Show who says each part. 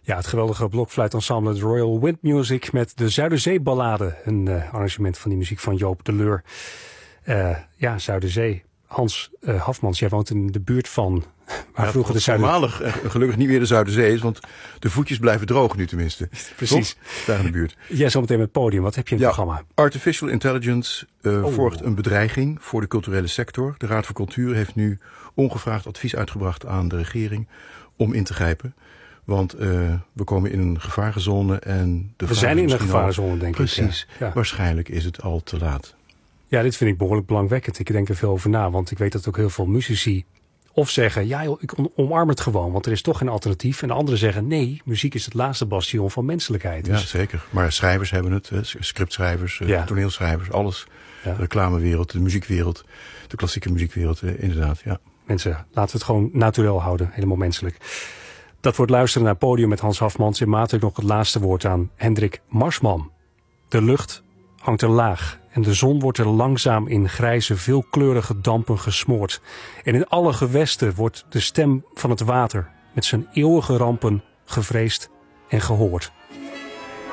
Speaker 1: Ja, het geweldige blokfluitensemble The Royal Wind Music met de Zuiderzee-ballade. Een arrangement van die muziek van Joop de Leur. Zuiderzee. Hans Hafmans, jij woont in de buurt van waar vroeger de
Speaker 2: Zuiderzee... gelukkig niet meer de Zuiderzee is, want de voetjes blijven droog nu tenminste.
Speaker 1: Precies.
Speaker 2: Toch? Daar in de buurt.
Speaker 1: Jij zometeen met het podium. Wat heb je in het programma?
Speaker 2: Artificial intelligence vormt een bedreiging voor de culturele sector. De Raad voor Cultuur heeft nu ongevraagd advies uitgebracht aan de regering om in te grijpen. Want we komen in een gevarenzone en
Speaker 1: we zijn in een gevarenzone, denk ik.
Speaker 2: Precies. Ja. Waarschijnlijk is het al te laat.
Speaker 1: Ja, dit vind ik behoorlijk belangwekkend. Ik denk er veel over na, want ik weet dat ook heel veel muzici of zeggen, ja joh, ik omarm het gewoon, want er is toch geen alternatief. En de anderen zeggen, nee, muziek is het laatste bastion van menselijkheid.
Speaker 2: Ja, zeker. Maar schrijvers hebben het, scriptschrijvers, toneelschrijvers, alles. Ja. De reclamewereld, de muziekwereld, de klassieke muziekwereld, inderdaad, ja.
Speaker 1: Mensen, laten we het gewoon naturel houden, helemaal menselijk. Dat wordt luisteren naar Podium met Hans Hafmans. In maart ook nog het laatste woord aan Hendrik Marsman. De lucht hangt er laag en de zon wordt er langzaam in grijze, veelkleurige dampen gesmoord. En in alle gewesten wordt de stem van het water met zijn eeuwige rampen gevreesd en gehoord.